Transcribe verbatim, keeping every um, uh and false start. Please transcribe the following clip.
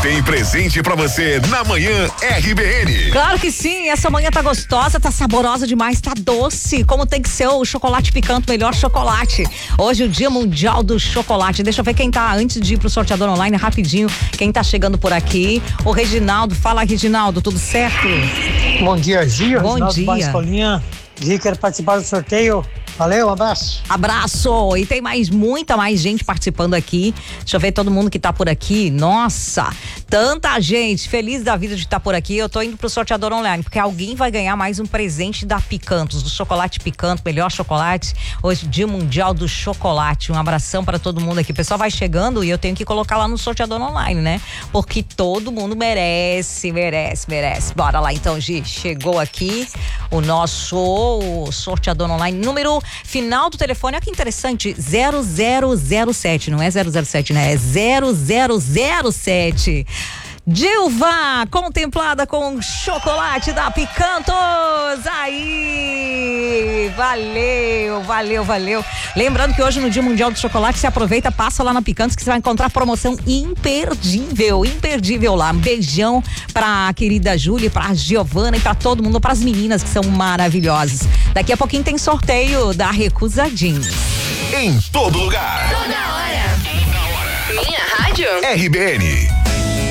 tem presente pra você na manhã R B N. Claro que sim, essa manhã tá gostosa, tá saborosa demais, tá doce, como tem que ser o chocolate picante, melhor chocolate. Hoje é o Dia Mundial do Chocolate. Deixa eu ver quem tá, antes de ir pro sorteador online, rapidinho, quem tá chegando por aqui. O Reginaldo, fala Reginaldo, tudo certo? Bom dia, Gio. Bom Reginaldo dia. Escolinha. Gui, quero participar do sorteio. Valeu, um abraço. Abraço! E tem mais, muita mais gente participando aqui. Deixa eu ver todo mundo que tá por aqui. Nossa, tanta gente feliz da vida de estar por aqui. Eu tô indo pro sorteador online, porque alguém vai ganhar mais um presente da Picantos, do chocolate Picanto, melhor chocolate. Hoje, Dia Mundial do Chocolate. Um abração para todo mundo aqui. O pessoal vai chegando e eu tenho que colocar lá no sorteador online, né? Porque todo mundo merece, merece, merece. Bora lá então, Gi. Chegou aqui o nosso sorteador online, número final do telefone, olha que interessante, zero zero zero sete, não é zero zero sete, né? É zero zero zero sete. Dilva, contemplada com chocolate da Picantos. Aí, valeu, valeu, valeu. Lembrando que hoje no Dia Mundial do Chocolate, você aproveita, passa lá na Picantos que você vai encontrar promoção imperdível, imperdível lá. Um beijão pra querida Júlia, pra Giovana e pra todo mundo, pras meninas que são maravilhosas. Daqui a pouquinho tem sorteio da Recusadinhos. Em todo lugar. Toda hora. Minha rádio. R B N.